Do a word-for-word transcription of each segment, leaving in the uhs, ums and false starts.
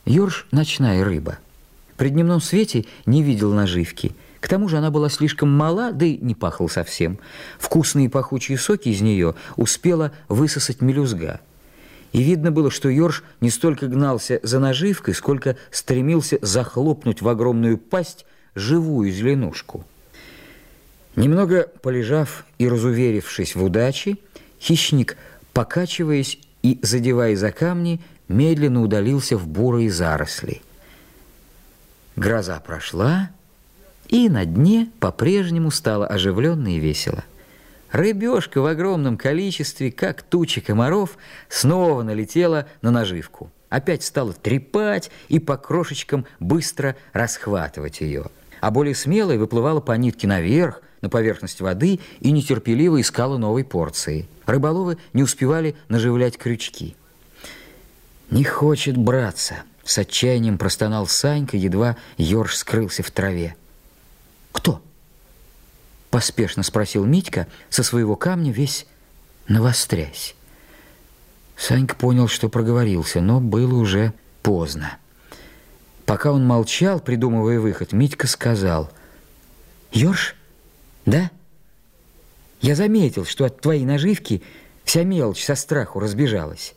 Ёрш – ночная рыба. При дневном свете не видел наживки. К тому же она была слишком мала, да и не пахла совсем. Вкусные пахучие соки из нее успела высосать мелюзга. И видно было, что ёрш не столько гнался за наживкой, сколько стремился захлопнуть в огромную пасть живую зеленушку. Немного полежав и разуверившись в удаче, хищник, покачиваясь и задевая за камни, медленно удалился в бурые заросли. Гроза прошла, и на дне по-прежнему стало оживленно и весело. Рыбешка в огромном количестве, как туча комаров, снова налетела на наживку. Опять стала трепать и по крошечкам быстро расхватывать ее. А более смелая выплывала по нитке наверх, на поверхность воды, и нетерпеливо искала новой порции. Рыболовы не успевали наживлять крючки. «Не хочет браться», — с отчаянием простонал Санька, едва ёрш скрылся в траве. «Кто?» — поспешно спросил Митька, со своего камня весь навострясь. Санька понял, что проговорился, но было уже поздно. Пока он молчал, придумывая выход, Митька сказал: «Ёрш, да? Я заметил, что от твоей наживки вся мелочь со страху разбежалась».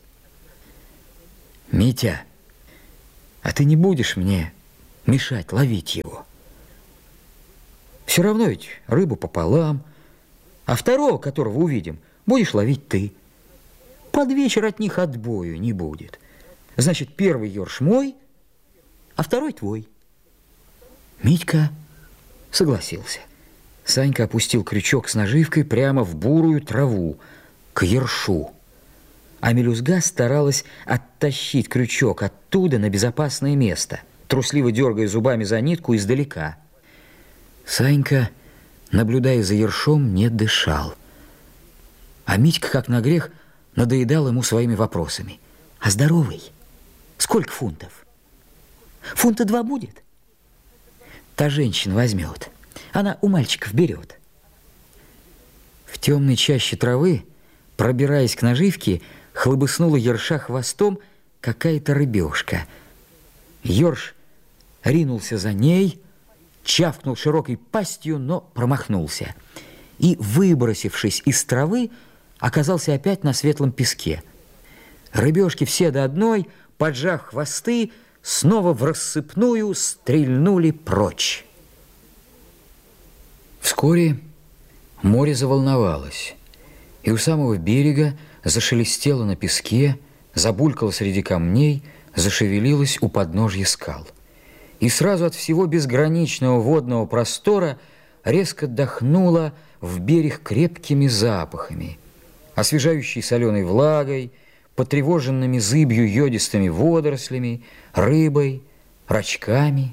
«Митя, а ты не будешь мне мешать ловить его? Все равно ведь рыбу пополам, а второго, которого увидим, будешь ловить ты. Под вечер от них отбою не будет. Значит, первый ёрш мой, а второй твой». Митька согласился. Санька опустил крючок с наживкой прямо в бурую траву, к ершу. А мелюзга старалась оттащить крючок оттуда на безопасное место, трусливо дергая зубами за нитку издалека. Санька, наблюдая за ершом, не дышал. А Митька, как на грех, надоедал ему своими вопросами. «А здоровый? Сколько фунтов? Фунта два будет? Та женщина возьмет. Она у мальчиков берет». В темной чаще травы, пробираясь к наживке, хлобыснула ерша хвостом какая-то рыбешка. Ёрш ринулся за ней, чавкнул широкой пастью, но промахнулся. И, выбросившись из травы, оказался опять на светлом песке. Рыбешки все до одной, поджав хвосты, снова в рассыпную стрельнули прочь. Вскоре море заволновалось, и у самого берега зашелестело на песке, забулькало среди камней, зашевелилось у подножья скал. И сразу от всего безграничного водного простора резко дохнуло в берег крепкими запахами, освежающей соленой влагой, потревоженными зыбью йодистыми водорослями, рыбой, рачками.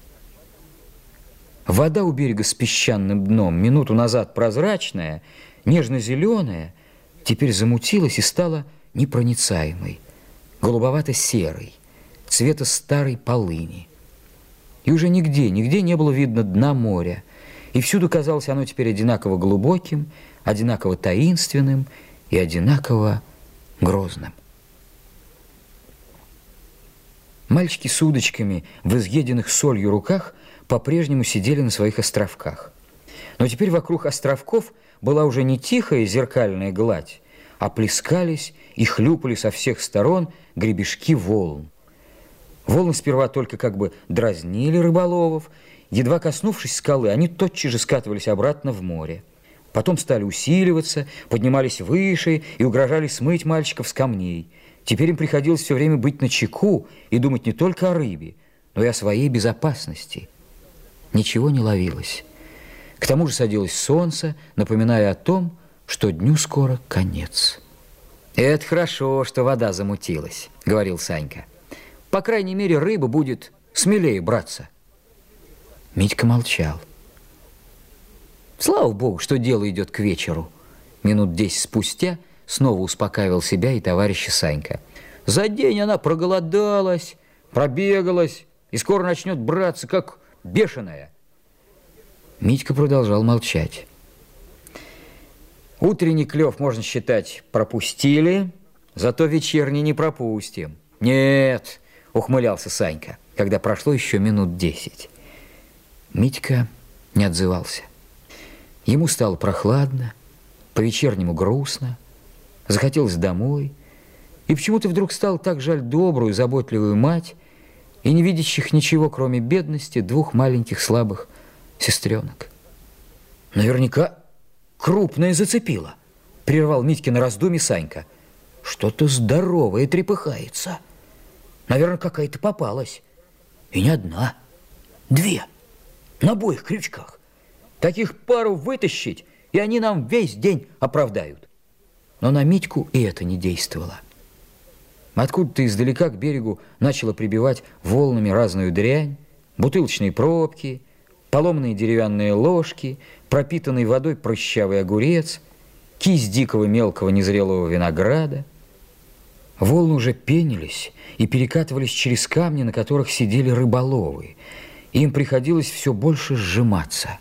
Вода у берега с песчаным дном, минуту назад прозрачная, нежно-зеленая, теперь замутилась и стала непроницаемой, голубовато-серой, цвета старой полыни. И уже нигде, нигде не было видно дна моря, и всюду казалось оно теперь одинаково глубоким, одинаково таинственным и одинаково грозным. Мальчики с удочками в изъеденных солью руках по-прежнему сидели на своих островках. Но теперь вокруг островков была уже не тихая зеркальная гладь, а плескались и хлюпали со всех сторон гребешки волн. Волны сперва только как бы дразнили рыболовов. Едва коснувшись скалы, они тотчас же скатывались обратно в море. Потом стали усиливаться, поднимались выше и угрожали смыть мальчиков с камней. Теперь им приходилось все время быть начеку и думать не только о рыбе, но и о своей безопасности. Ничего не ловилось. К тому же садилось солнце, напоминая о том, что дню скоро конец. «Это хорошо, что вода замутилась», — говорил Санька. «По крайней мере, рыба будет смелее браться». Митька молчал. Слава богу, что дело идет к вечеру. Минут десять спустя снова успокаивал себя и товарища Санька. За день она проголодалась, пробегалась и скоро начнет браться, как бешеная. Митька продолжал молчать. Утренний клев, можно считать, пропустили, зато вечерний не пропустим. Нет, ухмылялся Санька, когда прошло еще минут десять. Митька не отзывался. Ему стало прохладно, по-вечернему грустно, захотелось домой, и почему-то вдруг стало так жаль добрую, заботливую мать и не видящих ничего, кроме бедности, двух маленьких слабых сестренок. Наверняка крупное зацепило, прервал Митькино раздумье Санька. Что-то здоровое трепыхается. Наверное, какая-то попалась. И не одна, две, на обоих крючках. Таких пару вытащить, и они нам весь день оправдают. Но на Митьку и это не действовало. Откуда-то издалека к берегу начало прибивать волнами разную дрянь, бутылочные пробки, поломанные деревянные ложки, пропитанный водой прыщавый огурец, кисть дикого мелкого незрелого винограда. Волны уже пенились и перекатывались через камни, на которых сидели рыболовы. Им приходилось все больше сжиматься.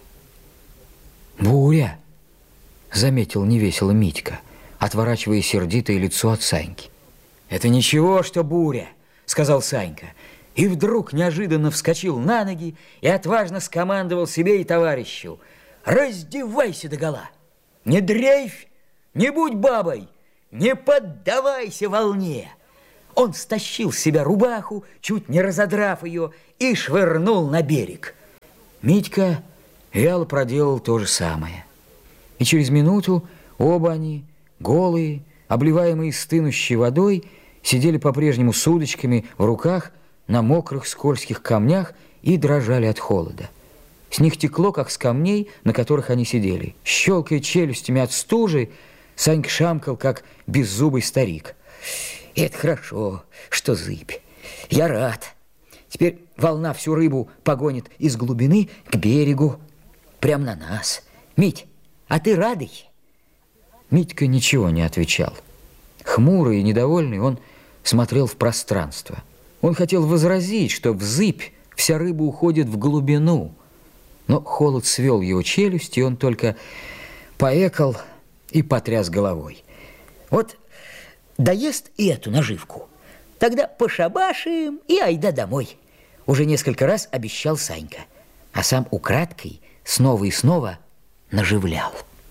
«Буря!» — заметил невесело Митька, отворачивая сердитое лицо от Саньки. «Это ничего, что буря!» — сказал Санька. И вдруг неожиданно вскочил на ноги и отважно скомандовал себе и товарищу: «Раздевайся догола! Не дрейфь, не будь бабой, не поддавайся волне!» Он стащил с себя рубаху, чуть не разодрав ее, и швырнул на берег. Митька вяло проделал то же самое. И через минуту оба они, голые, обливаемые стынущей водой, сидели по-прежнему с удочками в руках на мокрых скользких камнях и дрожали от холода. С них текло, как с камней, на которых они сидели. Щелкая челюстями от стужи, Санька шамкал, как беззубый старик. «Это хорошо, что зыбь. Я рад. Теперь волна всю рыбу погонит из глубины к берегу, прямо на нас. Мить, а ты радый?» Митька ничего не отвечал. Хмурый и недовольный, он смотрел в пространство. Он хотел возразить, что в зыбь вся рыба уходит в глубину. Но холод свел его челюсть, и он только поэкал и потряс головой. «Вот доест и эту наживку, тогда пошабашим и айда домой», уже несколько раз обещал Санька, а сам украдкой снова и снова наживлял.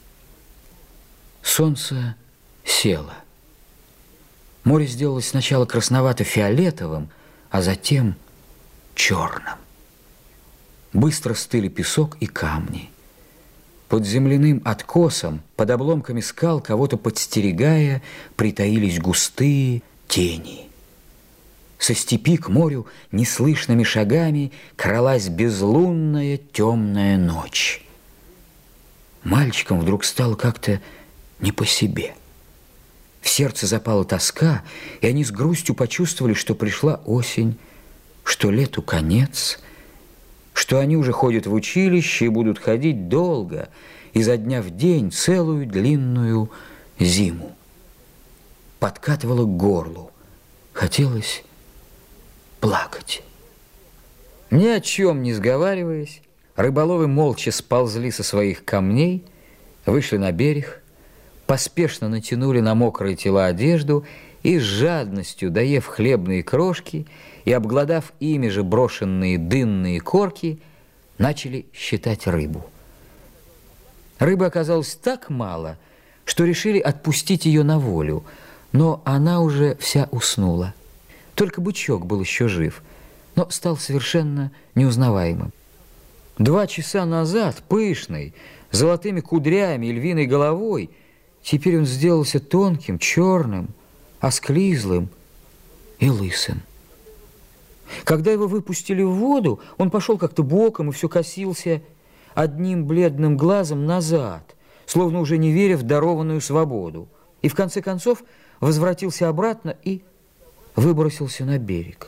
Солнце село. Море сделалось сначала красновато-фиолетовым, а затем черным. Быстро стыли песок и камни. Под земляным откосом, под обломками скал, кого-то подстерегая, притаились густые тени. Со степи к морю неслышными шагами кралась безлунная темная ночь. Мальчикам вдруг стало как-то не по себе. В сердце запала тоска, и они с грустью почувствовали, что пришла осень, что лету конец, что они уже ходят в училище и будут ходить долго, изо дня в день, целую длинную зиму. Подкатывало к горлу, хотелось плакать. Ни о чем не сговариваясь, рыболовы молча сползли со своих камней, вышли на берег, поспешно натянули на мокрые тела одежду и с жадностью, доев хлебные крошки и обглодав ими же брошенные дынные корки, начали считать рыбу. Рыбы оказалось так мало, что решили отпустить ее на волю, но она уже вся уснула. Только бычок был еще жив, но стал совершенно неузнаваемым. Два часа назад, пышный, с золотыми кудрями и львиной головой, теперь он сделался тонким, черным, осклизлым и лысым. Когда его выпустили в воду, он пошел как-то боком и все косился одним бледным глазом назад, словно уже не веря в дарованную свободу, и в конце концов возвратился обратно и выбросился на берег.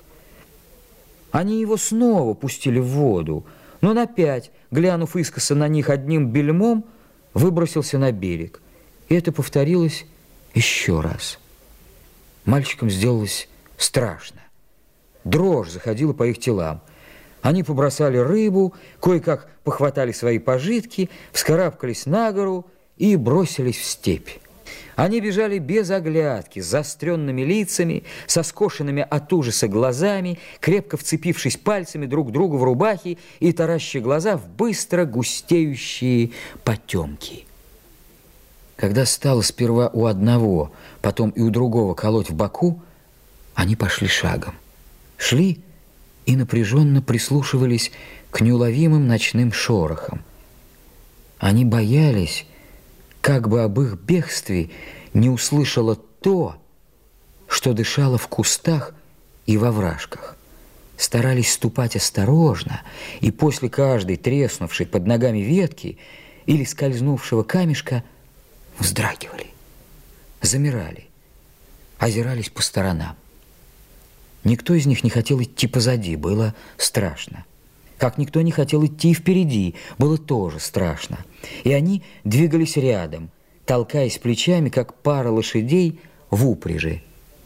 Они его снова пустили в воду, но он опять, глянув искоса на них одним бельмом, выбросился на берег. И это повторилось еще раз. Мальчикам сделалось страшно. Дрожь заходила по их телам. Они побросали рыбу, кое-как похватали свои пожитки, вскарабкались на гору и бросились в степь. Они бежали без оглядки, с заостренными лицами, со скошенными от ужаса глазами, крепко вцепившись пальцами друг к другу в рубахи и тараща глаза в быстро густеющие потемки. Когда стало сперва у одного, потом и у другого колоть в боку, они пошли шагом. Шли и напряженно прислушивались к неуловимым ночным шорохам. Они боялись, как бы об их бегстве не услышало то, что дышало в кустах и во вражках. Старались ступать осторожно, и после каждой треснувшей под ногами ветки или скользнувшего камешка вздрагивали, замирали, озирались по сторонам. Никто из них не хотел идти позади, было страшно. Как никто не хотел идти впереди, было тоже страшно. И они двигались рядом, толкаясь плечами, как пара лошадей в упряжи.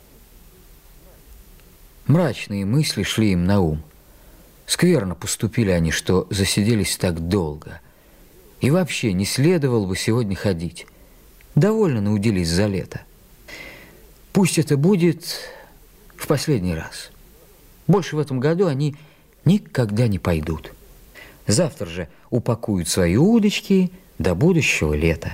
Мрачные мысли шли им на ум. Скверно поступили они, что засиделись так долго. И вообще не следовало бы сегодня ходить. Довольно наудились за лето. Пусть это будет в последний раз. Больше в этом году они никогда не пойдут. Завтра же упакуют свои удочки до будущего лета.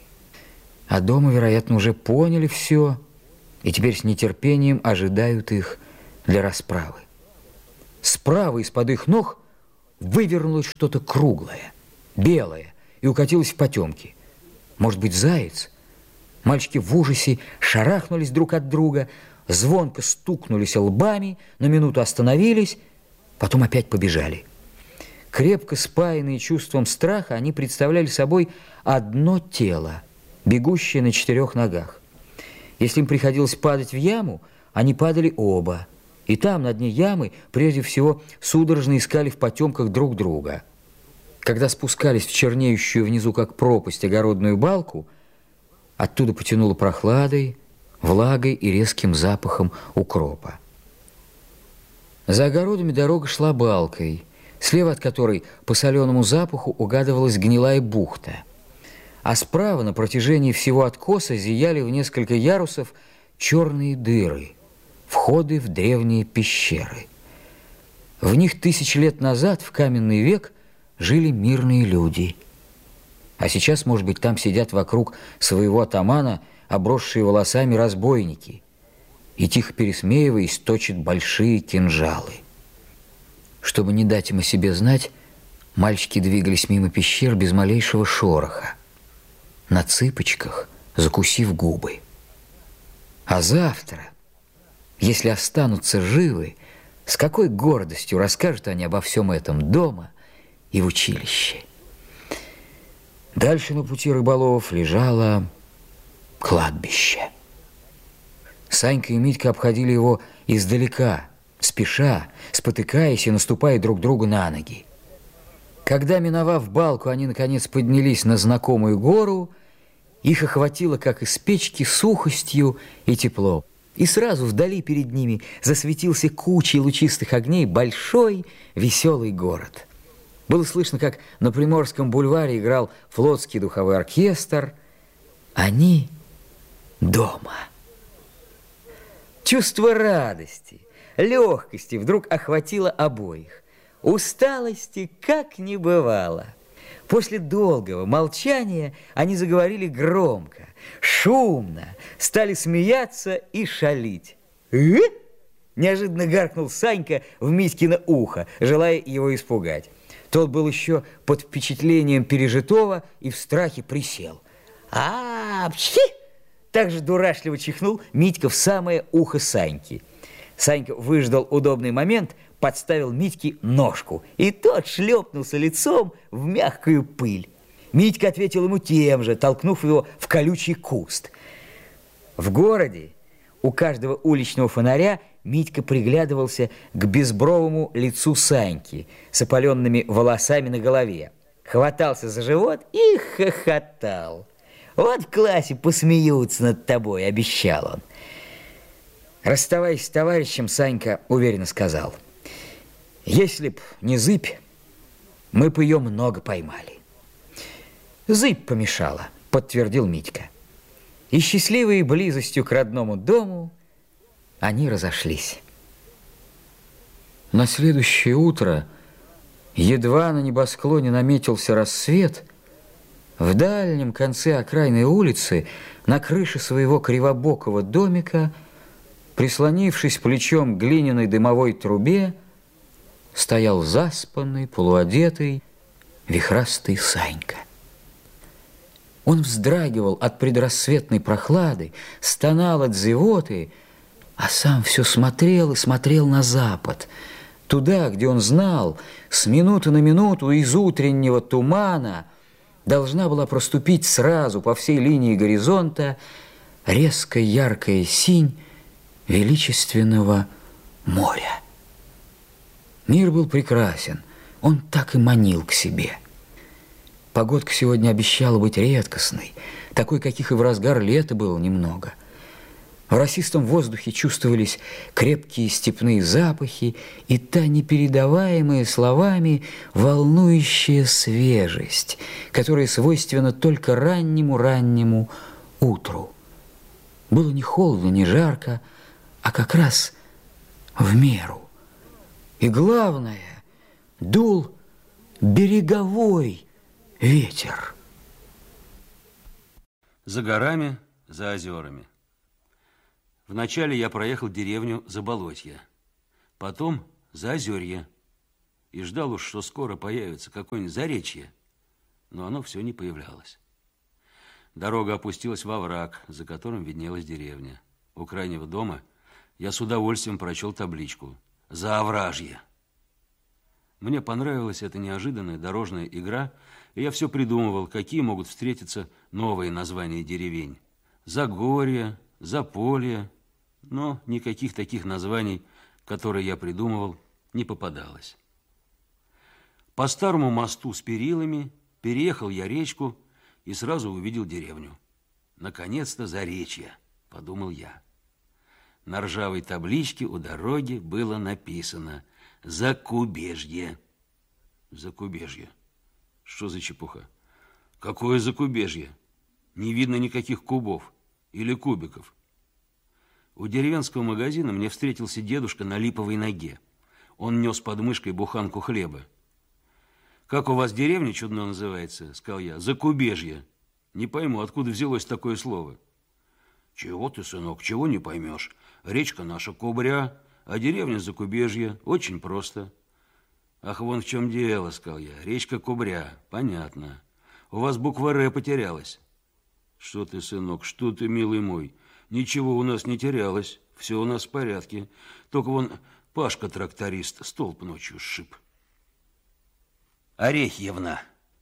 А дома, вероятно, уже поняли все, и теперь с нетерпением ожидают их для расправы. Справа из-под их ног вывернулось что-то круглое, белое, и укатилось в потемки. Может быть, заяц? Мальчики в ужасе шарахнулись друг от друга, звонко стукнулись лбами, на минуту остановились, потом опять побежали. Крепко спаянные чувством страха, они представляли собой одно тело, бегущее на четырех ногах. Если им приходилось падать в яму, они падали оба, и там, на дне ямы, прежде всего судорожно искали в потемках друг друга. Когда спускались в чернеющую внизу, как пропасть, огородную балку, оттуда потянуло прохладой, влагой и резким запахом укропа. За огородами дорога шла балкой, слева от которой по соленому запаху угадывалась гнилая бухта, а справа на протяжении всего откоса зияли в несколько ярусов черные дыры, входы в древние пещеры. В них тысячи лет назад, в каменный век, жили мирные люди. А сейчас, может быть, там сидят вокруг своего атамана обросшие волосами разбойники, и, тихо пересмеиваясь, точат большие кинжалы. Чтобы не дать им о себе знать, мальчики двигались мимо пещер без малейшего шороха, на цыпочках, закусив губы. А завтра, если останутся живы, с какой гордостью расскажут они обо всем этом дома и в училище. Дальше на пути рыболовов лежало кладбище. Санька и Митька обходили его издалека, спеша, спотыкаясь и наступая друг другу на ноги. Когда, миновав балку, они, наконец, поднялись на знакомую гору, их охватило, как из печки, сухостью и тепло. И сразу вдали перед ними засветился кучей лучистых огней большой веселый город. Было слышно, как на Приморском бульваре играл флотский духовой оркестр. Они дома. Чувство радости, легкости вдруг охватило обоих. Усталости как не бывало. После долгого молчания они заговорили громко, шумно, стали смеяться и шалить. «Э?» – неожиданно гаркнул Санька в Митькино ухо, желая его испугать. Тот был еще под впечатлением пережитого и в страхе присел. «А, пчхи!» – так же дурашливо чихнул Митька в самое ухо Саньки. Санька выждал удобный момент, подставил Митьке ножку, и тот шлепнулся лицом в мягкую пыль. Митька ответил ему тем же, толкнув его в колючий куст. В городе у каждого уличного фонаря Митька приглядывался к безбровому лицу Саньки с опаленными волосами на голове, хватался за живот и хохотал. «Вот в классе посмеются над тобой», — обещал он. Расставаясь с товарищем, Санька уверенно сказал: «Если б не зыбь, мы бы ее много поймали». «Зыбь помешала», — подтвердил Митька. И счастливые близостью к родному дому они разошлись. На следующее утро, едва на небосклоне наметился рассвет, в дальнем конце окраинной улицы, на крыше своего кривобокого домика, прислонившись плечом к глиняной дымовой трубе, стоял заспанный, полуодетый, вихрастый Санька. Он вздрагивал от предрассветной прохлады, стонал от зевоты, а сам все смотрел и смотрел на запад, туда, где он знал, с минуты на минуту из утреннего тумана должна была проступить сразу по всей линии горизонта резкая яркая синь величественного моря. Мир был прекрасен, он так и манил к себе. Погодка сегодня обещала быть редкостной, такой, каких и в разгар лета было немного. В росистом воздухе чувствовались крепкие степные запахи и та непередаваемая словами волнующая свежесть, которая свойственна только раннему-раннему утру. Было не холодно, не жарко, а как раз в меру. И главное, дул береговой ветер. За горами, за озерами. Вначале я проехал деревню Заболотье, потом Заозерье, и ждал уж, что скоро появится какое-нибудь Заречье, но оно все не появлялось. Дорога опустилась во враг, за которым виднелась деревня. У крайнего дома я с удовольствием прочел табличку «Заовражье». Мне понравилась эта неожиданная дорожная игра, и я все придумывал, какие могут встретиться новые названия деревень. Загорье, Заполье, но никаких таких названий, которые я придумывал, не попадалось. По старому мосту с перилами переехал я речку и сразу увидел деревню. Наконец-то Заречье, подумал я. На ржавой табличке у дороги было написано «Закубежье». Закубежье. Что за чепуха? Какое Закубежье? Не видно никаких кубов или кубиков. У деревенского магазина мне встретился дедушка на липовой ноге. Он нес под мышкой буханку хлеба. «Как у вас деревня чудно называется?» – сказал я. «Закубежье». Не пойму, откуда взялось такое слово. «Чего ты, сынок, чего не поймешь? Речка наша Кубря, а деревня Закубежье. Очень просто». «Ах, вон в чем дело», – сказал я. «Речка Кубря. Понятно. У вас буква «Р» потерялась». «Что ты, сынок, что ты, милый мой? Ничего у нас не терялось. Все у нас в порядке. Только вон Пашка-тракторист столб ночью сшиб». Орехьевна.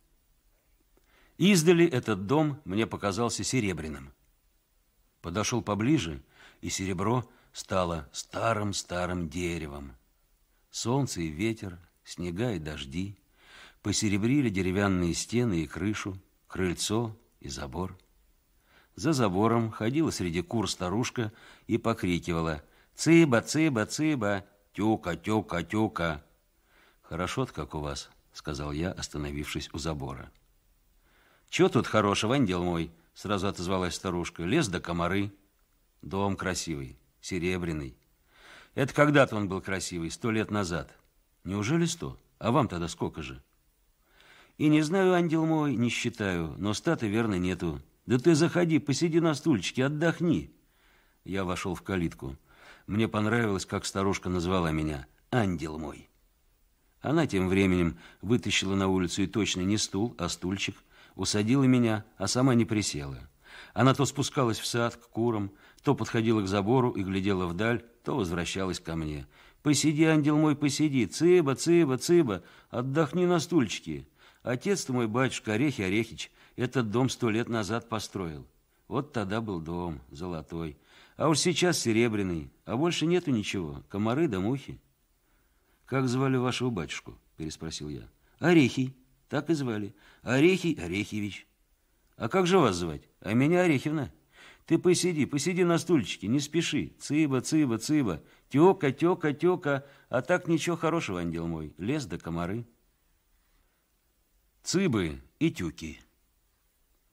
Издали этот дом мне показался серебряным. Подошел поближе, и серебро стало старым-старым деревом. Солнце и ветер, снега и дожди посеребрили деревянные стены и крышу, крыльцо и забор. За забором ходила среди кур старушка и покрикивала: «Цыба, цыба, цыба, тюка, тюка, тюка». «Хорошо-то как у вас», — сказал я, остановившись у забора. «Чего тут хорошего, ангел мой?» — сразу отозвалась старушка. «Лес да комары. Дом красивый, серебряный. Это когда-то он был красивый, сто лет назад. Неужели сто? А вам тогда сколько же?» «И не знаю, ангел мой, не считаю, но ста-то верно нету. Да ты заходи, посиди на стульчике, отдохни». Я вошел в калитку. Мне понравилось, как старушка назвала меня «ангел мой». Она тем временем вытащила на улицу и точно не стул, а стульчик, усадила меня, а сама не присела. Она то спускалась в сад к курам, то подходила к забору и глядела вдаль, то возвращалась ко мне. «Посиди, ангел мой, посиди, цыба, цыба, цыба, отдохни на стульчике. Отец-то мой, батюшка Орехий Орехич, этот дом сто лет назад построил. Вот тогда был дом золотой, а уж сейчас серебряный, а больше нету ничего, комары да мухи». «Как звали вашего батюшку?» – переспросил я. «Орехий, так и звали. Орехий Орехьевич». «А как же вас звать?» «А меня Орехьевна». «Ты посиди, посиди на стульчике, не спеши. Цыба, цыба, цыба, тёка, тёка, тёка, а так ничего хорошего, ангел мой, лес да комары». Цыбы и тюки.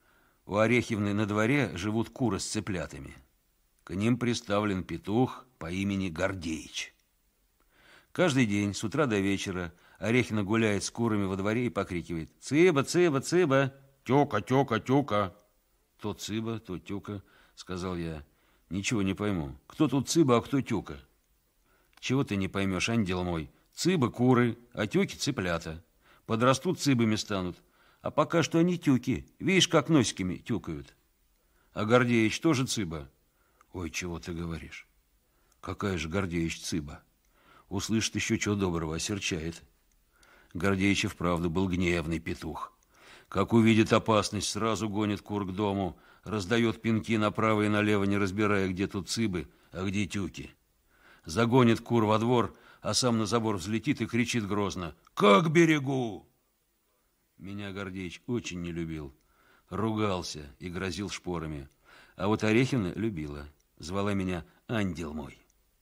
У Орехьевны на дворе живут куры с цыплятами. К ним приставлен петух по имени Гордеич. Каждый день с утра до вечера Орехина гуляет с курами во дворе и покрикивает: «Цыба, цыба, цыба! Тёка, тёка, тёка!» «То цыба, то тёка», — сказал я. «Ничего не пойму. Кто тут цыба, а кто тёка?» «Чего ты не поймешь, ангел мой? Цыбы куры, а тёки цыплята. Подрастут, цыбами станут. А пока что они тюки. Видишь, как носиками тюкают. А Гордеич тоже цыба?» «Ой, чего ты говоришь? Какая же Гордеич цыба? Услышит еще чего доброго, осерчает». Гордеич и вправду был гневный петух. Как увидит опасность, сразу гонит кур к дому, раздает пинки направо и налево, не разбирая, где тут цыбы, а где тюки. Загонит кур во двор, а сам на забор взлетит и кричит грозно: «Как берегу!» Меня Гордеич очень не любил, ругался и грозил шпорами. А вот Орехина любила, звала меня ангел мой.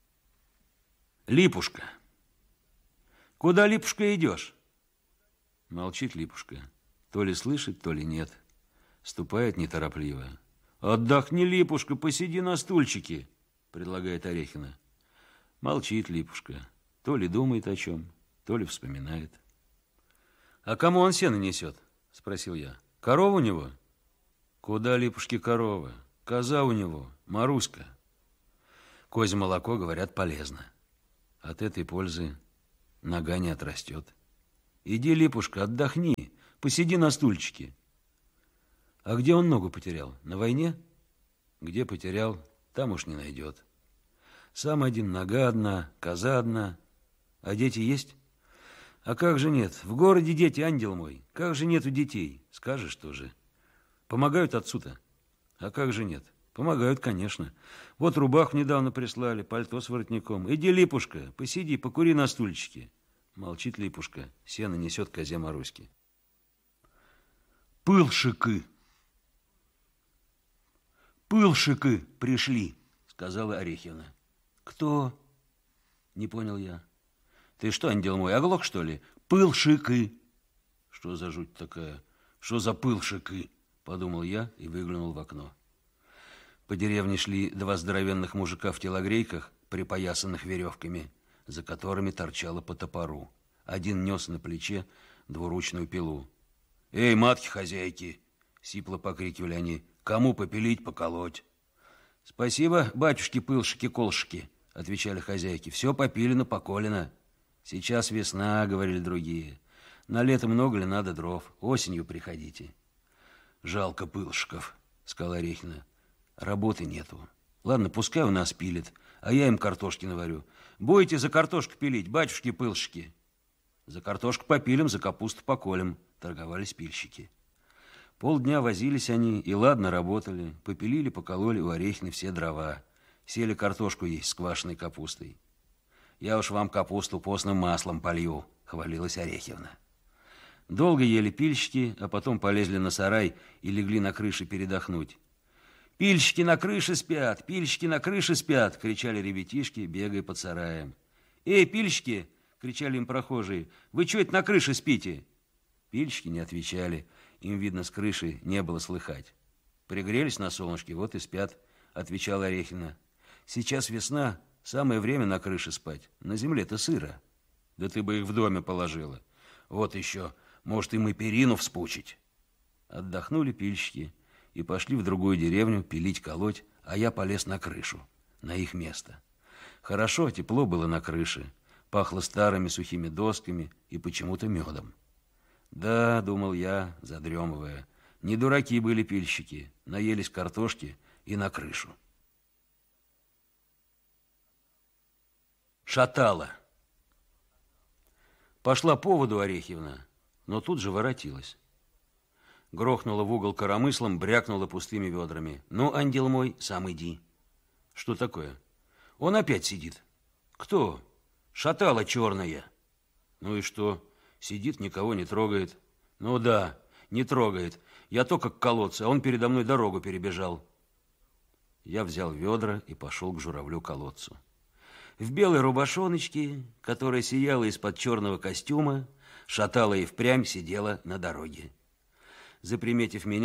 Липушка. Куда, Липушка, идешь? Молчит Липушка. То ли слышит, то ли нет. Ступает неторопливо. «Отдохни, Липушка, посиди на стульчике», предлагает Орехина. Молчит Липушка. То ли думает о чем, то ли вспоминает. «А кому он сено несет?» Спросил я. «Корова у него?» «Куда, Липушке, корова? Коза у него, Маруська. Козье молоко, говорят, полезно. От этой пользы нога не отрастет. Иди, Липушка, отдохни, посиди на стульчике». «А где он ногу потерял? На войне?» «Где потерял, там уж не найдет. Сам один, нога одна, коза одна. А дети есть?» «А как же нет? В городе дети, ангел мой. Как же нету детей? Скажешь тоже. Помогают отцу-то?» «А как же нет? Помогают, конечно. Вот рубаху недавно прислали, пальто с воротником. Иди, Липушка, посиди, покури на стульчике». Молчит Липушка, сено несет козе Маруське. «Пылшики! Пылшики пришли», сказала Орехьевна. «Кто?» Не понял я. «Ты что, ангел мой, оглох, что ли? Пылшики!» «Что за жуть такая? Что за пылшики?» Подумал я и выглянул в окно. По деревне шли два здоровенных мужика в телогрейках, припоясанных веревками, за которыми торчало по топору. Один нес на плече двуручную пилу. «Эй, матки-хозяйки!» — сипло покрикивали они. «Кому попилить, поколоть?» «Спасибо, батюшки-пылшики-колшики!» — отвечали хозяйки. «Все попилено, поколено. Сейчас весна», — говорили другие. «На лето много ли надо дров? Осенью приходите». «Жалко пылшиков», — сказала Орехина. «Работы нету. Ладно, пускай у нас пилит, а я им картошки наварю. Будете за картошку пилить, батюшки-пылшики?» «За картошку попилим, за капусту поколем», — торговались пильщики. Полдня возились они и ладно работали. Попилили, покололи у Орехины все дрова. Сели картошку есть с квашеной капустой. «Я уж вам капусту постным маслом полью», — хвалилась Орехьевна. Долго ели пильщики, а потом полезли на сарай и легли на крыше передохнуть. «Пильщики на крыше спят! Пильщики на крыше спят!» — кричали ребятишки, бегая под сараем. «Эй, пильщики!» — кричали им прохожие. «Вы чё это на крыше спите?» Пильщики не отвечали. Им, видно, с крыши не было слыхать. «Пригрелись на солнышке, вот и спят», — отвечала Орехина. «Сейчас весна, самое время на крыше спать. На земле-то сыро». «Да ты бы их в доме положила. Вот еще, может, им и перину вспучить». Отдохнули пильщики и пошли в другую деревню пилить-колоть, а я полез на крышу, на их место. Хорошо, тепло было на крыше, пахло старыми сухими досками и почему-то медом. «Да, — думал я, задремывая, — не дураки были пильщики, наелись картошки и на крышу». Шатала. Пошла по воду Орехьевна, но тут же воротилась. Грохнула в угол коромыслом, брякнула пустыми ведрами. «Ну, ангел мой, сам иди». «Что такое?» «Он опять сидит». «Кто?» «Шатала черная». «Ну и что? Сидит, никого не трогает». «Ну да, не трогает. Я только к колодцу, а он передо мной дорогу перебежал». Я взял ведра и пошел к журавлю-колодцу. В белой рубашоночке, которая сияла из-под черного костюма, Шатала и впрямь сидела на дороге. Заприметив меня,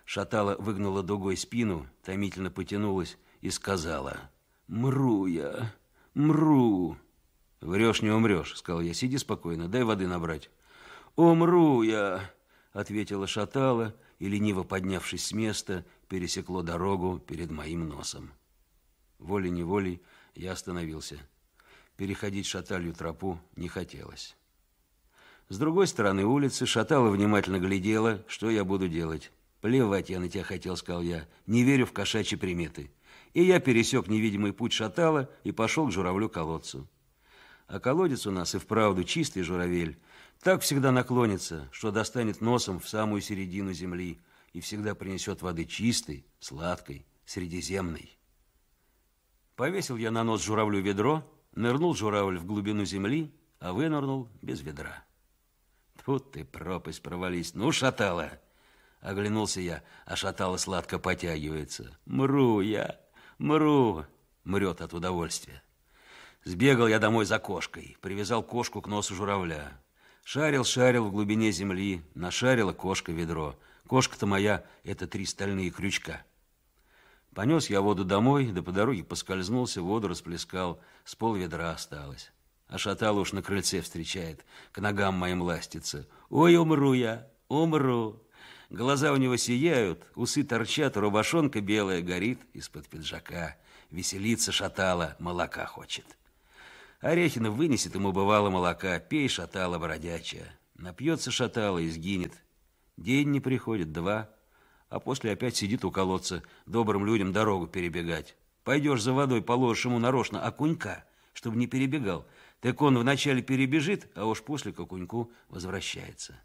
Шатала выгнула дугой спину, томительно потянулась и сказала: «Мру я, мру». «Врешь, не умрешь», — сказал я. «Сиди спокойно, дай воды набрать». «Умру я», — ответила Шатала, и, лениво поднявшись с места, пересекло дорогу перед моим носом. Волей-неволей я остановился. Переходить Шаталью тропу не хотелось. С другой стороны улицы Шатала внимательно глядела, что я буду делать. «Плевать я на тебя хотел», — сказал я, — «не верю в кошачьи приметы». И я пересек невидимый путь Шатала и пошел к журавлю-колодцу. А колодец у нас и вправду чистый журавель. Так всегда наклонится, что достанет носом в самую середину земли и всегда принесет воды чистой, сладкой, средиземной. Повесил я на нос журавлю ведро, нырнул журавль в глубину земли, а вынырнул без ведра. Тут ты, пропасть, провались. «Ну, Шатала!» Оглянулся я, а Шатала сладко потягивается. «Мру я, мру!» Мрет от удовольствия. Сбегал я домой за кошкой, привязал кошку к носу журавля. Шарил-шарил в глубине земли, нашарила кошка ведро. Кошка-то моя — это три стальные крючка. Понес я воду домой, да по дороге поскользнулся, воду расплескал, с полведра осталось. А Шатала уж на крыльце встречает, к ногам моим ластится. «Ой, умру я, умру!» Глаза у него сияют, усы торчат, рубашонка белая горит из-под пиджака. Веселится Шатала, молока хочет. Орехина вынесет ему бывало молока. «Пей, Шатала бродячая». Напьется Шатала и сгинет. День не приходит, два, а после опять сидит у колодца, добрым людям дорогу перебегать. Пойдешь за водой, положишь ему нарочно окунька, чтобы не перебегал. Так он вначале перебежит, а уж после к окуньку возвращается.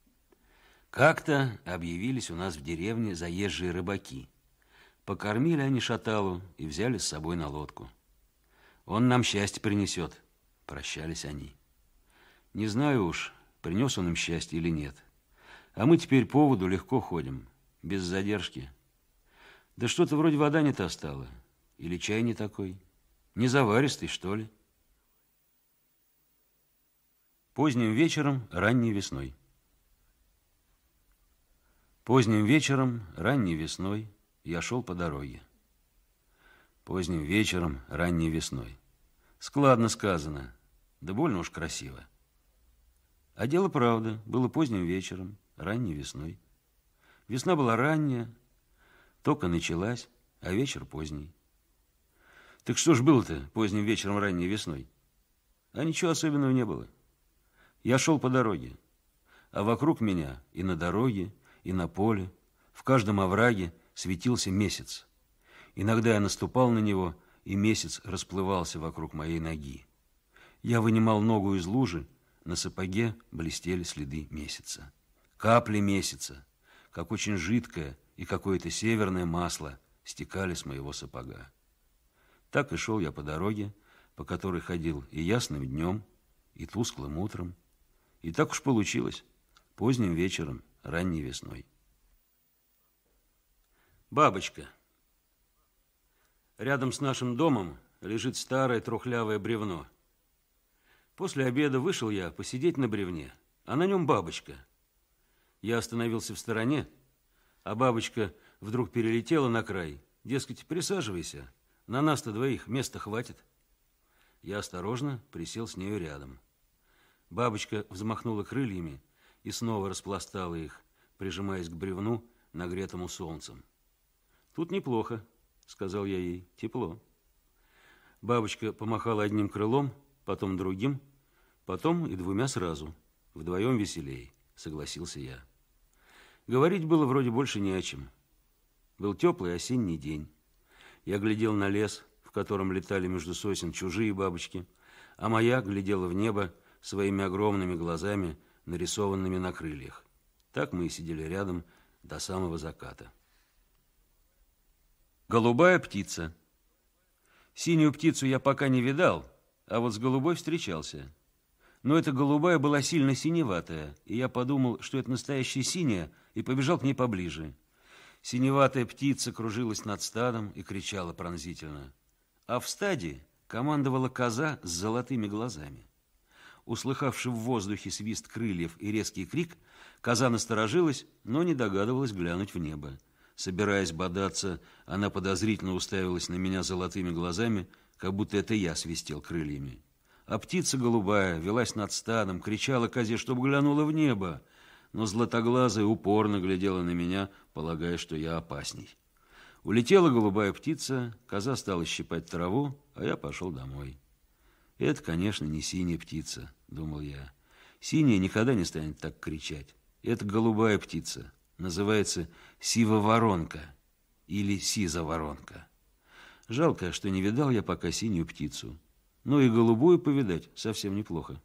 Как-то объявились у нас в деревне заезжие рыбаки. Покормили они Шаталу и взяли с собой на лодку. «Он нам счастье принесет», — прощались они. Не знаю уж, принес он им счастье или нет. А мы теперь по воду легко ходим, без задержки. Да что-то вроде вода не та стала. Или чай не такой. Не заваристый, что ли? Поздним вечером, ранней весной. Поздним вечером, ранней весной я шел по дороге. Поздним вечером, ранней весной. Складно сказано, да больно уж красиво. А дело правда, было поздним вечером, ранней весной. Весна была ранняя, только началась, а вечер поздний. Так что ж было-то поздним вечером, ранней весной? А ничего особенного не было. Я шел по дороге, а вокруг меня и на дороге, и на поле, в каждом овраге светился месяц. Иногда я наступал на него, и месяц расплывался вокруг моей ноги. Я вынимал ногу из лужи, на сапоге блестели следы месяца. Капли месяца, как очень жидкое и какое-то северное масло, стекали с моего сапога. Так и шел я по дороге, по которой ходил и ясным днем, и тусклым утром. И так уж получилось, поздним вечером, ранней весной. Бабочка. Рядом с нашим домом лежит старое трухлявое бревно. После обеда вышел я посидеть на бревне, а на нем бабочка. Я остановился в стороне, а бабочка вдруг перелетела на край. Дескать, присаживайся, на нас-то двоих места хватит. Я осторожно присел с нею рядом. Бабочка взмахнула крыльями и снова распластала их, прижимаясь к бревну, нагретому солнцем. «Тут неплохо», — сказал я ей, — «тепло». Бабочка помахала одним крылом, потом другим, потом и двумя сразу. Вдвоем веселей, согласился я. Говорить было вроде больше не о чем. Был теплый осенний день. Я глядел на лес, в котором летали между сосен чужие бабочки, а моя глядела в небо своими огромными глазами, нарисованными на крыльях. Так мы и сидели рядом до самого заката. Голубая птица. Синюю птицу я пока не видал, а вот с голубой встречался. Но эта голубая была сильно синеватая, и я подумал, что это настоящая синяя, и побежал к ней поближе. Синеватая птица кружилась над стадом и кричала пронзительно. А в стаде командовала коза с золотыми глазами. Услыхавши в воздухе свист крыльев и резкий крик, коза насторожилась, но не догадывалась глянуть в небо. Собираясь бодаться, она подозрительно уставилась на меня золотыми глазами, как будто это я свистел крыльями. А птица голубая велась над стадом, кричала козе, чтоб глянула в небо, но златоглазая упорно глядела на меня, полагая, что я опасней. Улетела голубая птица, коза стала щипать траву, а я пошел домой. Это, конечно, не синяя птица, думал я. Синяя никогда не станет так кричать. Это голубая птица. Называется сивоворонка или сизоворонка. Жалко, что не видал я пока синюю птицу. Но и голубую повидать совсем неплохо.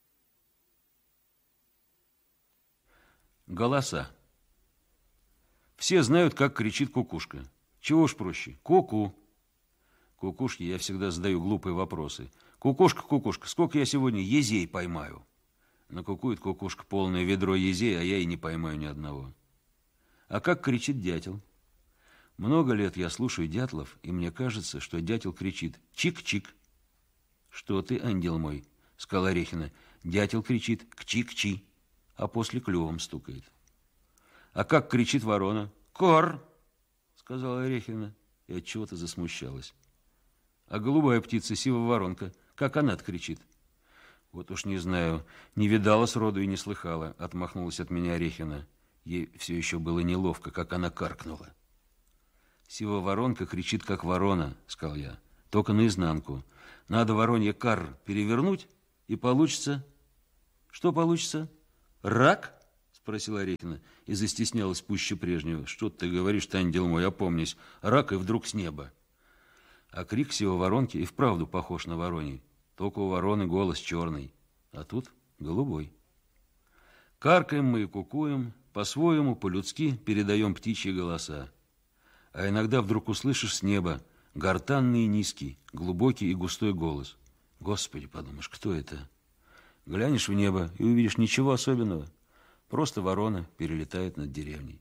Голоса. Все знают, как кричит кукушка. Чего ж проще? Ку-ку. Кукушке я всегда задаю глупые вопросы. Кукушка, кукушка, сколько я сегодня езей поймаю? Накукует кукушка полное ведро езей, а я и не поймаю ни одного. А как кричит дятел? Много лет я слушаю дятлов, и мне кажется, что дятел кричит «чик-чик». «Что ты, ангел мой?» — сказала Орехина. Дятел кричит «кчи-кчи», а после клювом стукает. А как кричит ворона? «Кор!» — сказала Орехина, и отчего-то засмущалась. А голубая птица, сивоворонка, как она-то кричит? Вот уж не знаю, не видала сроду и не слыхала, отмахнулась от меня Орехина. Ей все еще было неловко, как она каркнула. Сивоворонка кричит, как ворона, сказал я, только наизнанку. Надо воронье кар перевернуть, и получится... Что получится? Рак? Спросила Орехина и застеснялась пуще прежнего. Что ты говоришь, ангел мой, опомнись. Рак и вдруг с неба. А крик сивоворонки и вправду похож на вороний. Только у вороны голос черный, а тут голубой. Каркаем мы и кукуем, по-своему, по-людски передаем птичьи голоса. А иногда вдруг услышишь с неба гортанный и низкий, глубокий и густой голос. Господи, подумаешь, кто это? Глянешь в небо и увидишь ничего особенного. Просто ворона перелетает над деревней.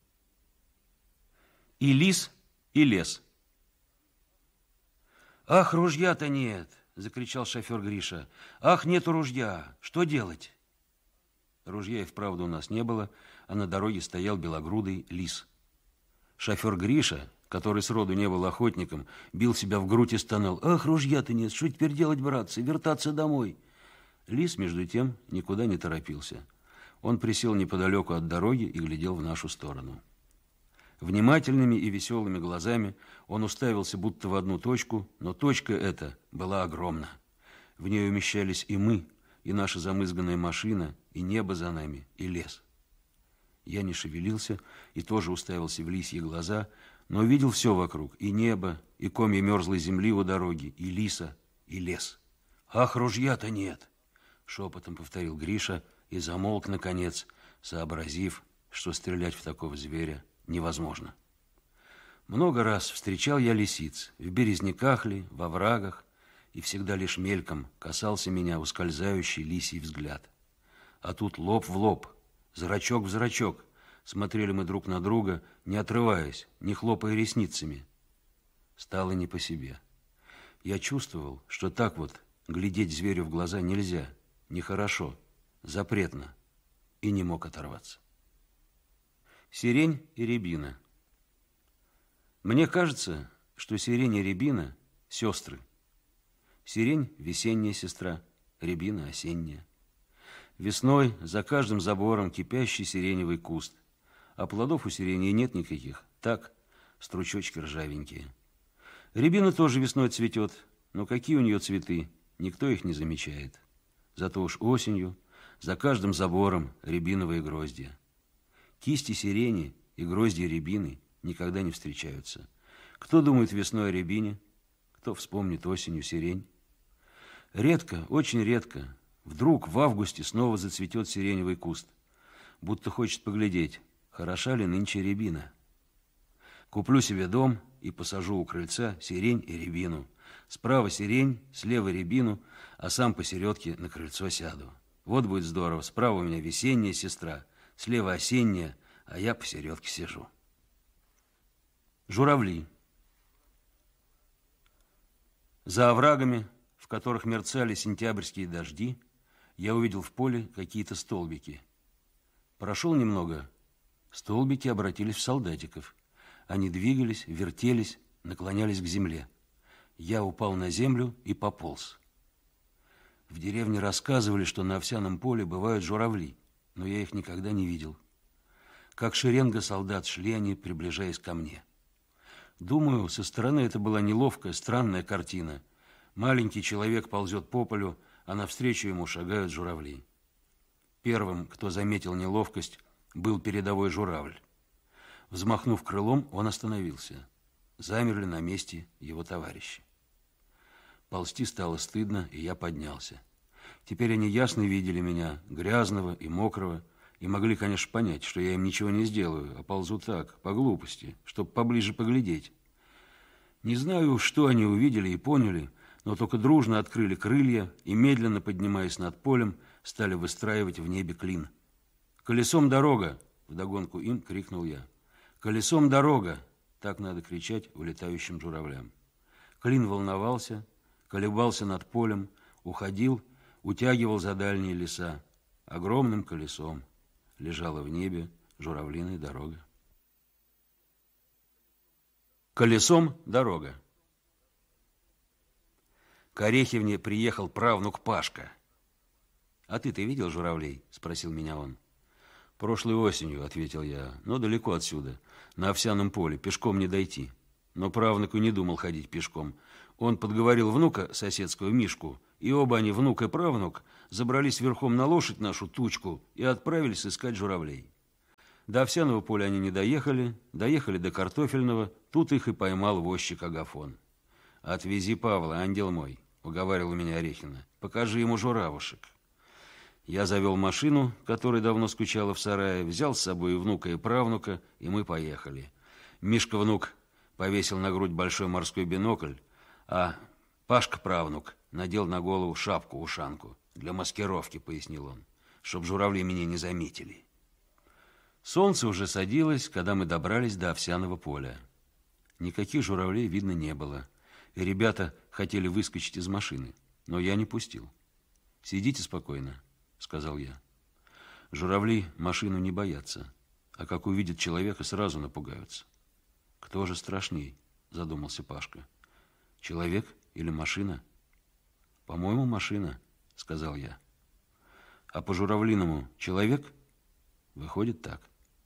И лис, и лес. «Ах, ружья-то нет!» — закричал шофер Гриша. «Ах, нету ружья! Что делать?» Ружья и вправду у нас не было, а на дороге стоял белогрудый лис. Шофер Гриша, который сроду не был охотником, бил себя в грудь и стонал. «Ах, ружья-то нет! Что теперь делать, братцы? Вертаться домой!» Лис, между тем, никуда не торопился. Он присел неподалеку от дороги и глядел в нашу сторону. Внимательными и веселыми глазами он уставился будто в одну точку, но точка эта была огромна. В ней умещались и мы, и наша замызганная машина, и небо за нами, и лес. Я не шевелился и тоже уставился в лисьи глаза, но видел все вокруг, и небо, и комья мерзлой земли у дороги, и лиса, и лес. «Ах, ружья-то нет!» — шепотом повторил Гриша и замолк, наконец, сообразив, что стрелять в такого зверя невозможно. Много раз встречал я лисиц, в березняках ли, во врагах, и всегда лишь мельком касался меня ускользающий лисий взгляд. А тут лоб в лоб, зрачок в зрачок, смотрели мы друг на друга, не отрываясь, не хлопая ресницами. Стало не по себе. Я чувствовал, что так вот глядеть зверю в глаза нельзя, нехорошо, запретно, и не мог оторваться. Сирень и рябина. Мне кажется, что сирень и рябина – сестры. Сирень – весенняя сестра, рябина – осенняя. Весной за каждым забором кипящий сиреневый куст, а плодов у сирени нет никаких, так, стручочки ржавенькие. Рябина тоже весной цветет, но какие у нее цветы, никто их не замечает. Зато уж осенью за каждым забором рябиновые гроздья. Кисти сирени и гроздья рябины никогда не встречаются. Кто думает весной о рябине, кто вспомнит осенью сирень. Редко, очень редко, вдруг в августе снова зацветет сиреневый куст, будто хочет поглядеть, хороша ли нынче рябина. Куплю себе дом и посажу у крыльца сирень и рябину. Справа сирень, слева рябину, а сам посередке на крыльцо сяду. Вот будет здорово, справа у меня весенняя сестра, слева осенняя, а я посередке сижу. Журавли. За оврагами, в которых мерцали сентябрьские дожди, я увидел в поле какие-то столбики. Прошел немного, столбики обратились в солдатиков. Они двигались, вертелись, наклонялись к земле. Я упал на землю и пополз. В деревне рассказывали, что на овсяном поле бывают журавли, но я их никогда не видел. Как шеренга солдат шли они, приближаясь ко мне. Думаю, со стороны это была неловкая, странная картина. Маленький человек ползет по полю, а навстречу ему шагают журавли. Первым, кто заметил неловкость, был передовой журавль. Взмахнув крылом, он остановился. Замерли на месте его товарищи. Ползти стало стыдно, и я поднялся. Теперь они ясно видели меня, грязного и мокрого, и могли, конечно, понять, что я им ничего не сделаю, а ползу так, по глупости, чтобы поближе поглядеть. Не знаю, что они увидели и поняли, но только дружно открыли крылья и, медленно поднимаясь над полем, стали выстраивать в небе клин. «Колесом дорога!» — вдогонку им крикнул я. «Колесом дорога!» — так надо кричать улетающим журавлям. Клин волновался, колебался над полем, уходил, утягивал за дальние леса. Огромным колесом лежала в небе журавлиная дорога. Колесом дорога. К Орехевне приехал правнук Пашка. «А ты-то видел журавлей?» – спросил меня он. «Прошлой осенью», – ответил я, – «но далеко отсюда, на овсяном поле, пешком не дойти». Но правнук и не думал ходить пешком. Он подговорил внука соседского Мишку, и оба они, внук и правнук, забрались верхом на лошадь нашу Тучку и отправились искать журавлей. До овсяного поля они не доехали, доехали до картофельного, тут их и поймал возчик Агафон. «Отвези Павла, ангел мой», — уговаривал меня Орехина, — «покажи ему журавушек». Я завел машину, которая давно скучала в сарае, взял с собой и внука, и правнука, и мы поехали. Мишка-внук повесил на грудь большой морской бинокль, а Пашка-правнук надел на голову шапку-ушанку. «Для маскировки», — пояснил он, — «чтоб журавли меня не заметили». Солнце уже садилось, когда мы добрались до овсяного поля. Никаких журавлей видно не было, и ребята хотели выскочить из машины, но я не пустил. «Сидите спокойно», — сказал я. «Журавли машину не боятся, а как увидят человека, сразу напугаются». «Кто же страшней?» – задумался Пашка. «Человек или машина?» «По-моему, машина», – сказал я. «А по-журавлиному человек?» «Выходит так».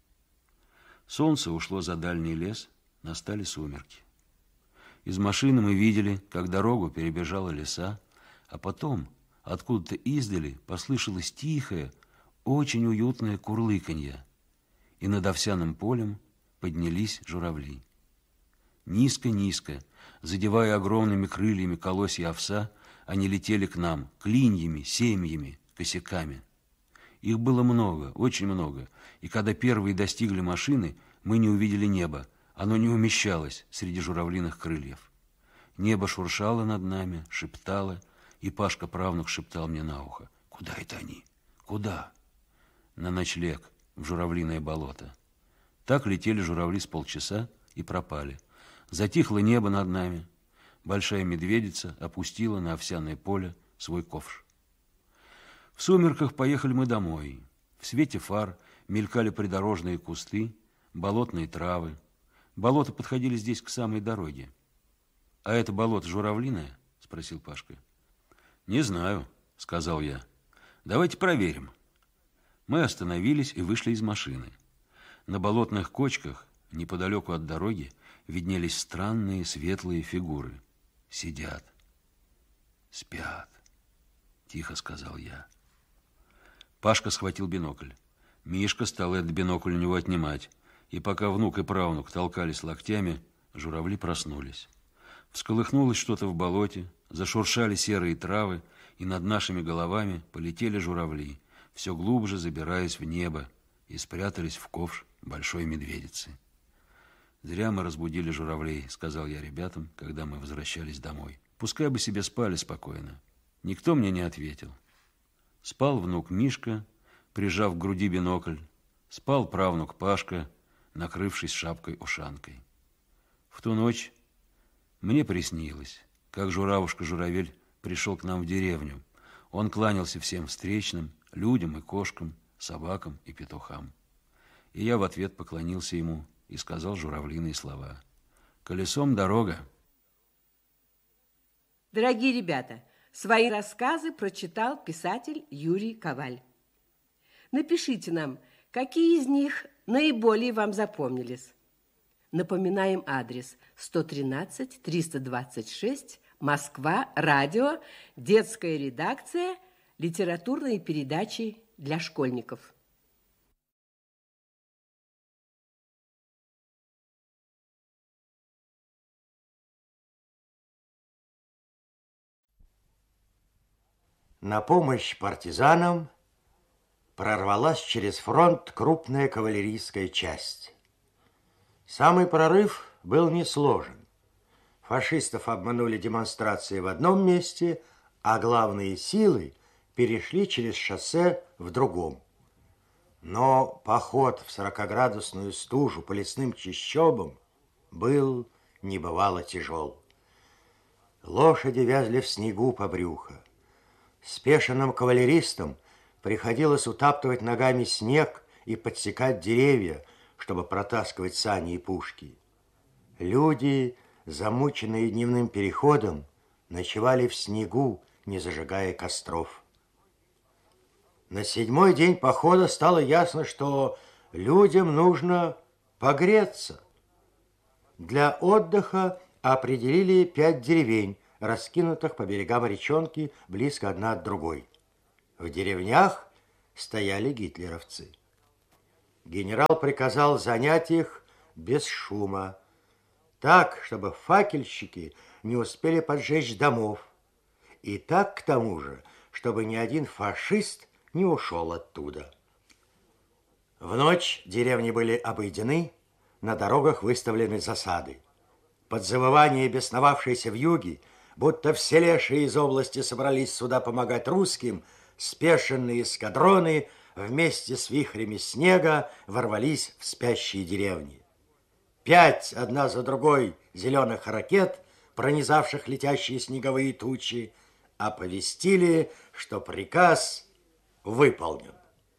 Солнце ушло за дальний лес, настали сумерки. Из машины мы видели, как дорогу перебежала леса, а потом откуда-то издали послышалось тихое, очень уютное курлыканье, и над овсяным полем поднялись журавли. Низко-низко, задевая огромными крыльями колосья овса, они летели к нам, клиньями, семьями, косяками. Их было много, очень много, и когда первые достигли машины, мы не увидели неба, оно не умещалось среди журавлиных крыльев. Небо шуршало над нами, шептало, и Пашка-правнук шептал мне на ухо: «Куда это они? Куда?» «На ночлег, в журавлиное болото». Так летели журавли с полчаса и пропали. Затихло небо над нами. Большая медведица опустила на овсяное поле свой ковш. В сумерках поехали мы домой. В свете фар мелькали придорожные кусты, болотные травы. Болота подходили здесь к самой дороге. «А это болото журавлиное?» – спросил Пашка. «Не знаю», – сказал я. «Давайте проверим». Мы остановились и вышли из машины. На болотных кочках, неподалеку от дороги, виднелись странные светлые фигуры. Сидят. Спят, тихо сказал я. Пашка схватил бинокль. Мишка стал этот бинокль у него отнимать. И пока внук и правнук толкались локтями, журавли проснулись. Всколыхнулось что-то в болоте, зашуршали серые травы, и над нашими головами полетели журавли, все глубже забираясь в небо, и спрятались в ковш большой медведицы. «Зря мы разбудили журавлей», — сказал я ребятам, когда мы возвращались домой. «Пускай бы себе спали спокойно». Никто мне не ответил. Спал внук Мишка, прижав к груди бинокль. Спал правнук Пашка, накрывшись шапкой-ушанкой. В ту ночь мне приснилось, как журавушка-журавель пришел к нам в деревню. Он кланялся всем встречным, людям и кошкам, собакам и петухам. И я в ответ поклонился ему и сказал журавлиные слова. Колесом дорога. Дорогие ребята, свои рассказы прочитал писатель Юрий Коваль. Напишите нам, какие из них наиболее вам запомнились. Напоминаем адрес: сто тринадцать триста двадцать шесть, Москва, радио, детская редакция, литературные передачи для школьников. На помощь партизанам прорвалась через фронт крупная кавалерийская часть. Самый прорыв был несложен. Фашистов обманули демонстрации в одном месте, а главные силы перешли через шоссе в другом. Но поход в сорокаградусную стужу по лесным чащобам был небывало тяжел. Лошади вязли в снегу по брюхо. Спешенным кавалеристам приходилось утаптывать ногами снег и подсекать деревья, чтобы протаскивать сани и пушки. Люди, замученные дневным переходом, ночевали в снегу, не зажигая костров. На седьмой день похода стало ясно, что людям нужно погреться. Для отдыха определили пять деревень, раскинутых по берегам речонки близко одна от другой. В деревнях стояли гитлеровцы. Генерал приказал занять их без шума, так, чтобы факельщики не успели поджечь домов, и так, к тому же, чтобы ни один фашист не ушел оттуда. В ночь деревни были обойдены, на дорогах выставлены засады. Под завывание бесновавшейся вьюги, будто все лешие из области собрались сюда помогать русским, спешенные эскадроны вместе с вихрями снега ворвались в спящие деревни. Пять одна за другой зеленых ракет, пронизавших летящие снеговые тучи, оповестили, что приказ выполнен.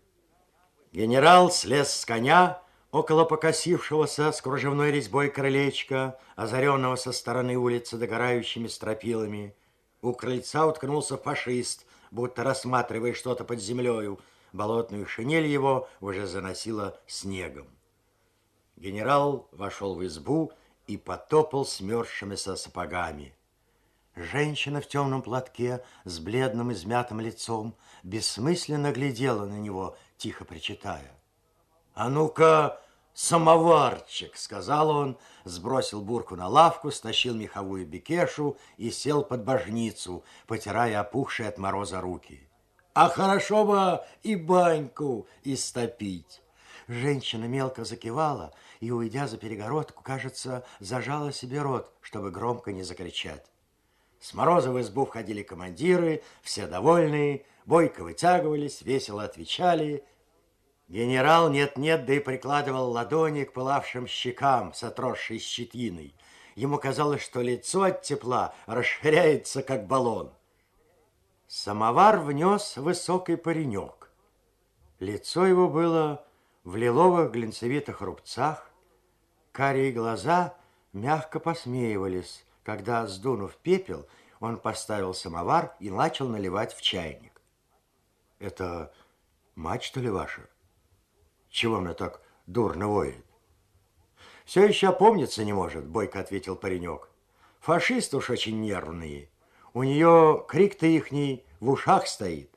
Генерал слез с коня около покосившегося с кружевной резьбой крылечка, озаренного со стороны улицы догорающими стропилами. У крыльца уткнулся фашист, будто рассматривая что-то под землею. Болотную шинель его уже заносило снегом. Генерал вошел в избу и потопал смерзшимися сапогами. Женщина в темном платке с бледным измятым лицом бессмысленно глядела на него, тихо причитая. «А ну-ка, самоварчик!» — сказал он, сбросил бурку на лавку, стащил меховую бекешу и сел под божницу, потирая опухшие от мороза руки. «А хорошо бы и баньку истопить!» Женщина мелко закивала и, уйдя за перегородку, кажется, зажала себе рот, чтобы громко не закричать. С мороза в избу входили командиры, все довольные, бойко вытягивались, весело отвечали. Генерал нет-нет, да и прикладывал ладони к пылавшим щекам с отросшей щетиной. Ему казалось, что лицо от тепла расширяется, как баллон. Самовар внес высокий паренек. Лицо его было в лиловых глинцевитых рубцах, карие глаза мягко посмеивались, когда, сдунув пепел, он поставил самовар и начал наливать в чайник. «Это мать, что ли, ваша? Чего она так дурно воет?» «Все еще опомниться не может», — бойко ответил паренек. «Фашисты уж очень нервные. У нее крик-то ихний в ушах стоит».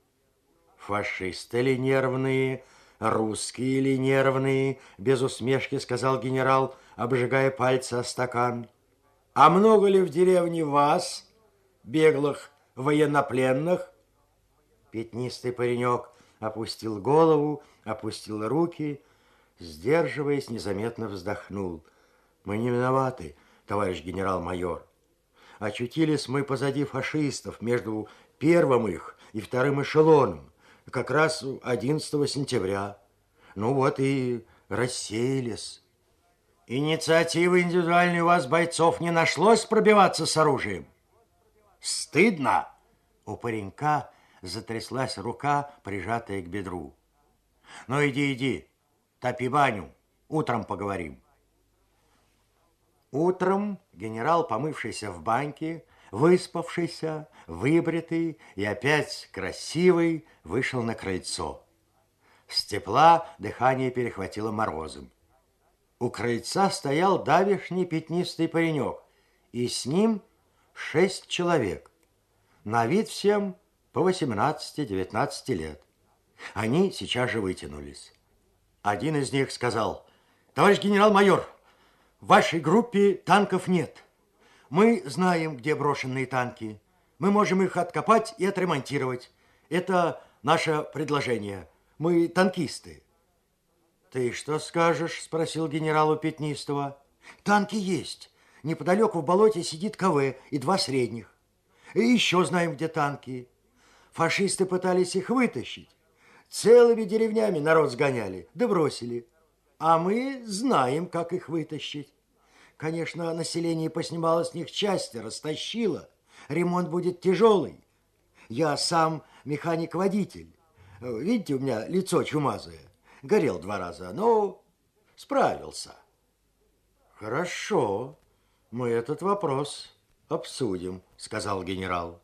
«Фашисты ли нервные, русские ли нервные?» — без усмешки сказал генерал, обжигая пальцы о стакан. «А много ли в деревне вас, беглых военнопленных?» Пятнистый паренек опустил голову, опустил руки, сдерживаясь, незаметно вздохнул. «Мы не виноваты, товарищ генерал-майор. Очутились мы позади фашистов, между первым их и вторым эшелоном, как раз одиннадцатого сентября. Ну вот и рассеялись». «Инициативы индивидуальной у вас, бойцов, не нашлось пробиваться с оружием? Стыдно!» У паренька затряслась рука, прижатая к бедру. «Ну, иди, иди, топи баню, утром поговорим». Утром генерал, помывшийся в баньке, выспавшийся, выбритый и опять красивый, вышел на крыльцо. С тепла дыхание перехватило морозом. У крыльца стоял давешний пятнистый паренек, и с ним шесть человек. На вид всем по восемнадцати-девятнадцати лет. Они сейчас же вытянулись. Один из них сказал: «Товарищ генерал-майор, в вашей группе танков нет. Мы знаем, где брошенные танки. Мы можем их откопать и отремонтировать. Это наше предложение. Мы танкисты». «Ты что скажешь?» – спросил генерал у Пятнистого. «Танки есть. Неподалеку в болоте сидит КВ и два средних. И еще знаем, где танки. Фашисты пытались их вытащить. Целыми деревнями народ сгоняли, да бросили. А мы знаем, как их вытащить. Конечно, население поснимало с них части, растащило. Ремонт будет тяжелый. Я сам механик-водитель. Видите, у меня лицо чумазое. Горел два раза, но справился». «Хорошо, мы этот вопрос обсудим», — сказал генерал.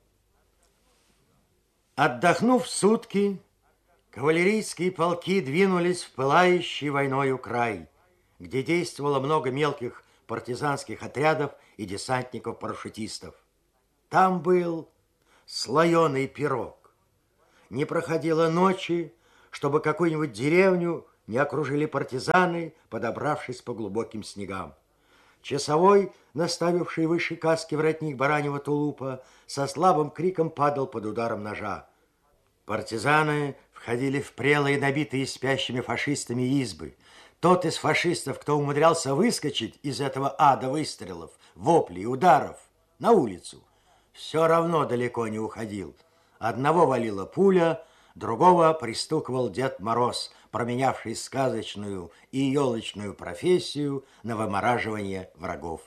Отдохнув сутки, кавалерийские полки двинулись в пылающий войною край, где действовало много мелких партизанских отрядов и десантников-парашютистов. Там был слоеный пирог. Не проходило ночи, чтобы какую-нибудь деревню не окружили партизаны, подобравшись по глубоким снегам. Часовой, наставивший выше каски воротник бараньего тулупа, со слабым криком падал под ударом ножа. Партизаны входили в прелые, набитые спящими фашистами избы. Тот из фашистов, кто умудрялся выскочить из этого ада выстрелов, воплей, ударов на улицу, все равно далеко не уходил. Одного валила пуля, другого пристукивал Дед Мороз, променявший сказочную и елочную профессию на вымораживание врагов.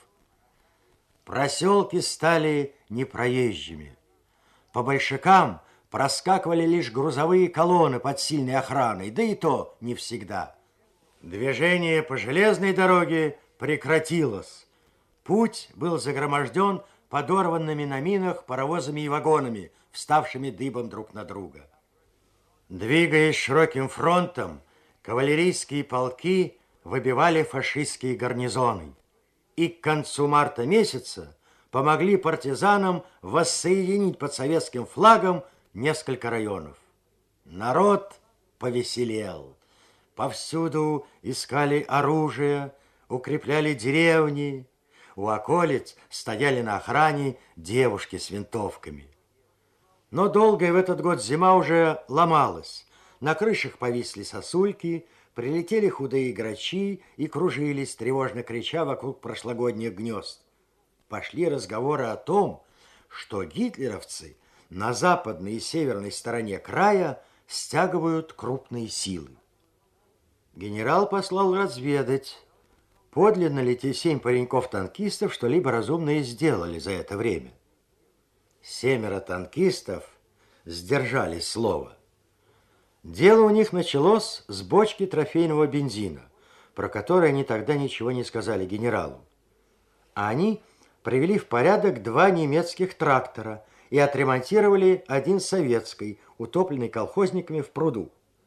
Проселки стали непроезжими. По большакам проскакивали лишь грузовые колонны под сильной охраной, да и то не всегда. Движение по железной дороге прекратилось. Путь был загроможден подорванными на минах паровозами и вагонами, вставшими дыбом друг на друга. Двигаясь широким фронтом, кавалерийские полки выбивали фашистские гарнизоны и к концу марта месяца помогли партизанам воссоединить под советским флагом несколько районов. Народ повеселел. Повсюду искали оружие, укрепляли деревни. У околиц стояли на охране девушки с винтовками. Но долгая в этот год зима уже ломалась. На крышах повисли сосульки, прилетели худые грачи и кружились, тревожно крича вокруг прошлогодних гнезд. Пошли разговоры о том, что гитлеровцы на западной и северной стороне края стягивают крупные силы. Генерал послал разведать, подлинно ли те семь пареньков-танкистов что-либо разумное сделали за это время. Семеро танкистов сдержали слово. Дело у них началось с бочки трофейного бензина, про который они тогда ничего не сказали генералу. А они привели в порядок два немецких трактора и отремонтировали один советский, утопленный колхозниками в пруду.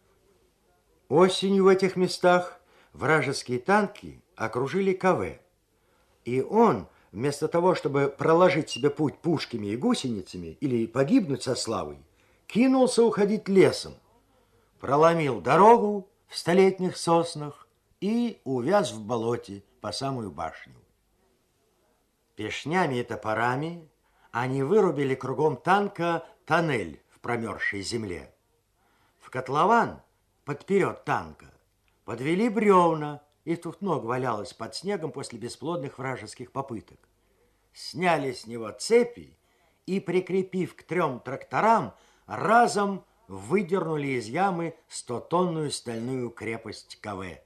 Осенью в этих местах вражеские танки окружили КВ, и он, вместо того, чтобы проложить себе путь пушками и гусеницами или погибнуть со славой, кинулся уходить лесом, проломил дорогу в столетних соснах и увяз в болоте по самую башню. Пешнями и топорами они вырубили кругом танка тоннель в промерзшей земле. В котлован подперед танка подвели бревна, их тут много валялось под снегом после бесплодных вражеских попыток. Сняли с него цепи и, прикрепив к трем тракторам, разом выдернули из ямы стотонную стальную крепость КВ.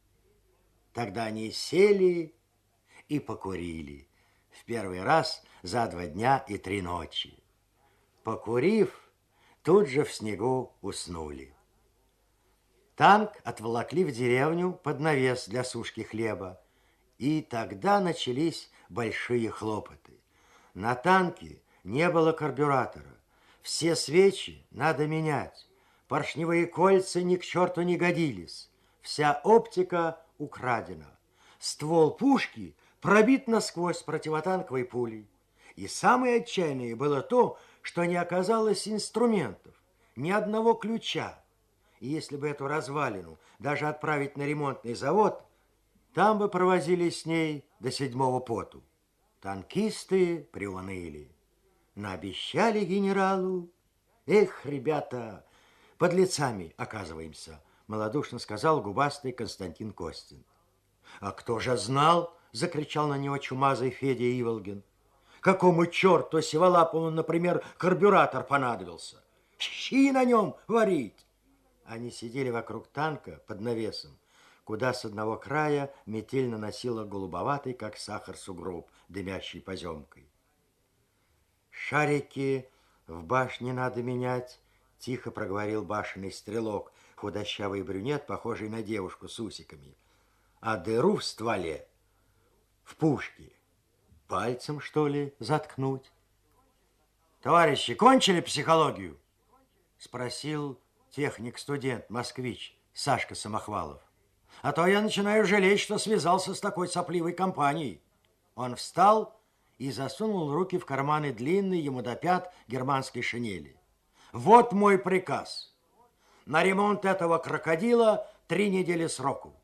Тогда они сели и покурили. В первый раз за два дня и три ночи. Покурив, тут же в снегу уснули. Танк отволокли в деревню под навес для сушки хлеба И тогда начались большие хлопоты. На танке не было карбюратора. Все свечи надо менять. Поршневые кольца ни к черту не годились. Вся оптика украдена. Ствол пушки пробит насквозь противотанковой пулей. И самое отчаянное было то, что не оказалось инструментов, ни одного ключа. И если бы эту развалину даже отправить на ремонтный завод, там бы провозились с ней до седьмого поту. Танкисты приуныли. Наобещали генералу. Эх, ребята, подлецами оказываемся, малодушно сказал губастый Константин Костин. А кто же знал, закричал на него чумазый Федя Иволгин. Какому черту Сиволапову, например, карбюратор понадобился? Щи на нем варить. Они сидели вокруг танка под навесом, куда с одного края метель наносила голубоватый, как сахар, сугроб, дымящий поземкой. Шарики в башне надо менять, тихо проговорил башенный стрелок, худощавый брюнет, похожий на девушку с усиками. А дыру в стволе, в пушке, пальцем, что ли, заткнуть? Товарищи, кончили психологию? Спросил техник-студент, москвич Сашка Самохвалов. А то я начинаю жалеть, что связался с такой сопливой компанией. Он встал и засунул руки в карманы длинной ему до пят германской шинели. Вот мой приказ. На ремонт этого крокодила три недели сроку.